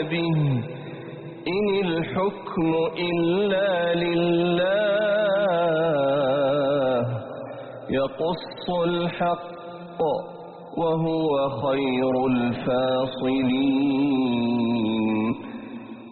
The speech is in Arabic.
به إن الحكم إلا لله يقص الحق وهو خير الفاصلين.